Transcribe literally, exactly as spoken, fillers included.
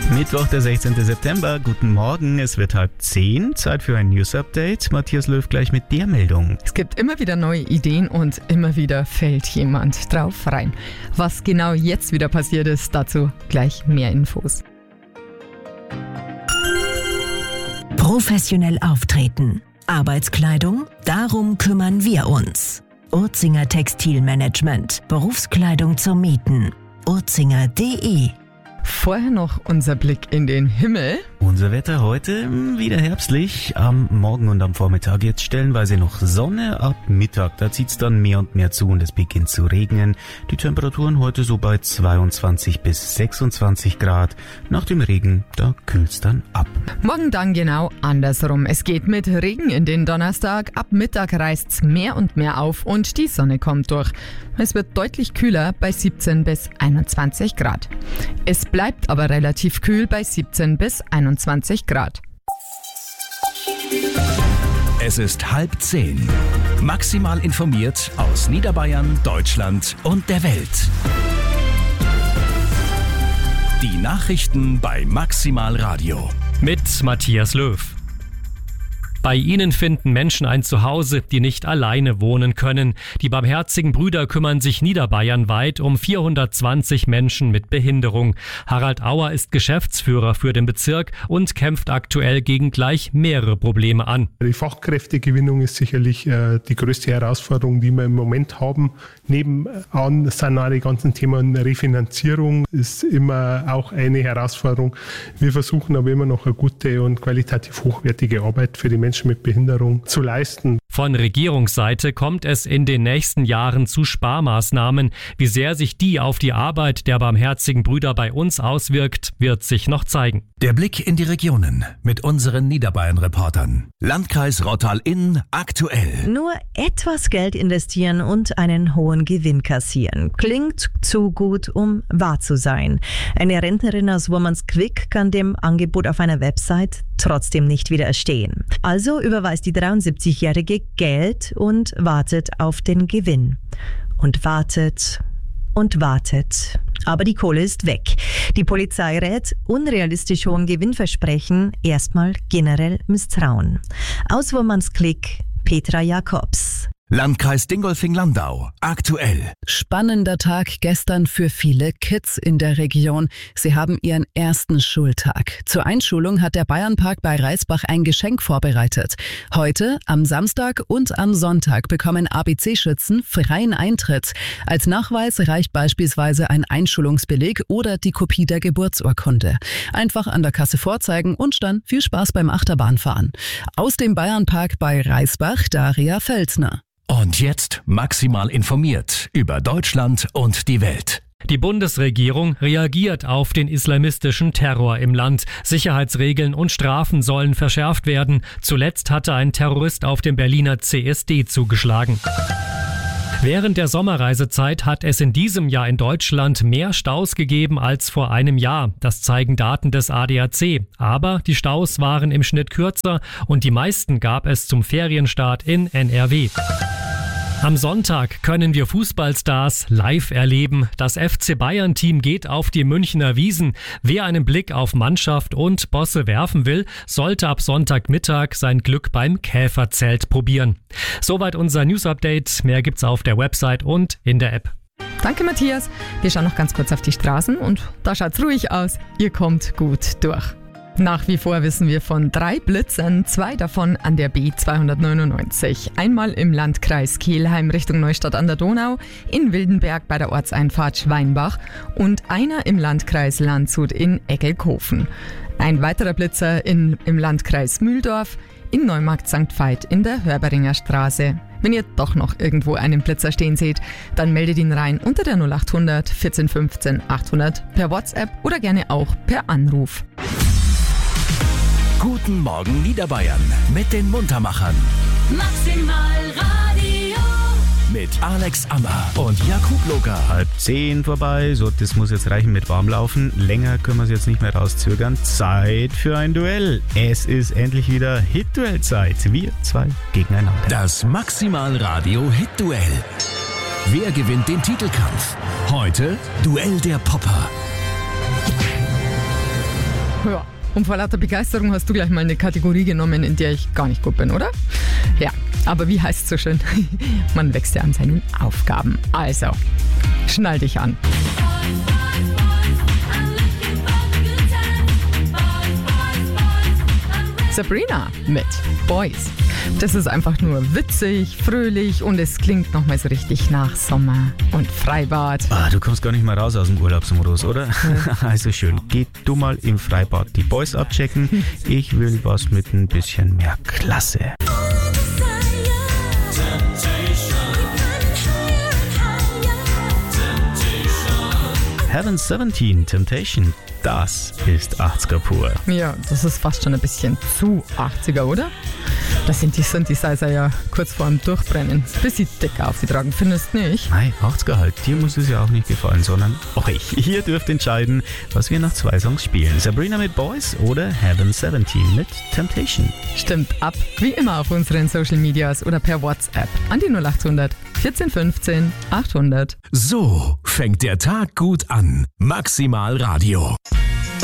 Mittwoch, der sechzehnten September. Guten Morgen, es wird halb zehn. Zeit für ein News-Update. Matthias Löw gleich mit der Meldung. Es gibt immer wieder neue Ideen und immer wieder fällt jemand drauf rein. Was genau jetzt wieder passiert ist, dazu gleich mehr Infos. Professionell auftreten. Arbeitskleidung? Darum kümmern wir uns. Urzinger Textilmanagement. Berufskleidung zum Mieten. urzinger punkt de. Vorher noch unser Blick in den Himmel. Unser Wetter heute wieder herbstlich, am Morgen und am Vormittag jetzt stellenweise noch Sonne, ab Mittag, da zieht's dann mehr und mehr zu und es beginnt zu regnen. Die Temperaturen heute so bei zweiundzwanzig bis sechsundzwanzig Grad. Nach dem Regen, da kühlt's dann ab. Morgen dann genau andersrum. Es geht mit Regen in den Donnerstag. Ab Mittag reißt's mehr und mehr auf und die Sonne kommt durch. Es wird deutlich kühler bei siebzehn bis einundzwanzig Grad. Es bleibt aber relativ kühl bei siebzehn bis einundzwanzig Grad. Es ist halb zehn. Maximal informiert aus Niederbayern, Deutschland und der Welt. Die Nachrichten bei Maximal Radio. Mit Matthias Löw. Bei ihnen finden Menschen ein Zuhause, die nicht alleine wohnen können. Die Barmherzigen Brüder kümmern sich niederbayernweit um vierhundertzwanzig Menschen mit Behinderung. Harald Auer ist Geschäftsführer für den Bezirk und kämpft aktuell gegen gleich mehrere Probleme an. Die Fachkräftegewinnung ist sicherlich äh, die größte Herausforderung, die wir im Moment haben. Nebenan sind auch die ganzen Themen Refinanzierung, ist immer auch eine Herausforderung. Wir versuchen aber immer noch eine gute und qualitativ hochwertige Arbeit für die Menschen mit Behinderung zu leisten. Von Regierungsseite kommt es in den nächsten Jahren zu Sparmaßnahmen. Wie sehr sich die auf die Arbeit der Barmherzigen Brüder bei uns auswirkt, wird sich noch zeigen. Der Blick in die Regionen mit unseren Niederbayern-Reportern. Landkreis Rottal-Inn aktuell. Nur etwas Geld investieren und einen hohen Gewinn kassieren. Klingt zu gut, um wahr zu sein. Eine Rentnerin aus Wommansquick kann dem Angebot auf einer Website trotzdem nicht widerstehen. Also überweist die dreiundsiebzigjährige Geld und wartet auf den Gewinn. Und wartet und wartet. Aber die Kohle ist weg. Die Polizei rät, unrealistisch hohen Gewinnversprechen erstmal generell misstrauen. Aus Wommansquick, Petra Jakobs. Landkreis Dingolfing-Landau aktuell. Spannender Tag gestern für viele Kids in der Region. Sie haben ihren ersten Schultag. Zur Einschulung hat der Bayernpark bei Reisbach ein Geschenk vorbereitet. Heute, am Samstag und am Sonntag bekommen A B C-Schützen freien Eintritt. Als Nachweis reicht beispielsweise ein Einschulungsbeleg oder die Kopie der Geburtsurkunde. Einfach an der Kasse vorzeigen und dann viel Spaß beim Achterbahnfahren. Aus dem Bayernpark bei Reisbach, Daria Felsner. Und jetzt maximal informiert über Deutschland und die Welt. Die Bundesregierung reagiert auf den islamistischen Terror im Land. Sicherheitsregeln und Strafen sollen verschärft werden. Zuletzt hatte ein Terrorist auf dem Berliner C S D zugeschlagen. Während der Sommerreisezeit hat es in diesem Jahr in Deutschland mehr Staus gegeben als vor einem Jahr. Das zeigen Daten des A D A C. Aber die Staus waren im Schnitt kürzer und die meisten gab es zum Ferienstart in N R W. Am Sonntag können wir Fußballstars live erleben. Das F C Bayern-Team geht auf die Münchner Wiesn. Wer einen Blick auf Mannschaft und Bosse werfen will, sollte ab Sonntagmittag sein Glück beim Käferzelt probieren. Soweit unser News-Update. Mehr gibt's auf der Website und in der App. Danke, Matthias. Wir schauen noch ganz kurz auf die Straßen und da schaut's ruhig aus. Ihr kommt gut durch. Nach wie vor wissen wir von drei Blitzern, zwei davon an der B zweihundertneunundneunzig. Einmal im Landkreis Kelheim Richtung Neustadt an der Donau, in Wildenberg bei der Ortseinfahrt Schweinbach und einer im Landkreis Landshut in Eckelkofen. Ein weiterer Blitzer in, im Landkreis Mühldorf, in Neumarkt Sankt Veit in der Hörberinger Straße. Wenn ihr doch noch irgendwo einen Blitzer stehen seht, dann meldet ihn rein unter der null acht hundert vierzehn fünfzehn achthundert per WhatsApp oder gerne auch per Anruf. Guten Morgen Niederbayern mit den Muntermachern. Maximal Radio. Mit Alex Ammer und Jakub Loger. Halb zehn vorbei, so das muss jetzt reichen mit Warmlaufen. Länger können wir es jetzt nicht mehr rauszögern. Zeit für ein Duell. Es ist endlich wieder Hit-Duell-Zeit. Wir zwei gegeneinander. Das Maximal Radio Hit-Duell. Wer gewinnt den Titelkampf? Heute Duell der Popper. Und vor lauter Begeisterung hast du gleich mal eine Kategorie genommen, in der ich gar nicht gut bin, oder? Ja, aber wie heißt es so schön? Man wächst ja an seinen Aufgaben. Also, schnall dich an. Sabrina mit Boys. Das ist einfach nur witzig, fröhlich und es klingt nochmal so richtig nach Sommer und Freibad. Ah, du kommst gar nicht mal raus aus dem Urlaubsmodus, oder? Ja. Also schön, geh du mal im Freibad die Boys abchecken. Ich will was mit ein bisschen mehr Klasse. Heaven siebzehn, Temptation, das ist achtziger pur. Ja, das ist fast schon ein bisschen zu achtziger, oder? Da sind die Synthesizer ja kurz vor dem Durchbrennen, bis sie Decke auf sie tragen, findest du nicht? Nein, achtziger halt, dir muss es ja auch nicht gefallen, sondern euch. Ihr dürft entscheiden, was wir nach zwei Songs spielen. Sabrina mit Boys oder Heaven siebzehn mit Temptation. Stimmt ab, wie immer auf unseren Social Medias oder per WhatsApp an die null achthundert vierzehn fünfzehn achthundert. So fängt der Tag gut an. Maximal Radio.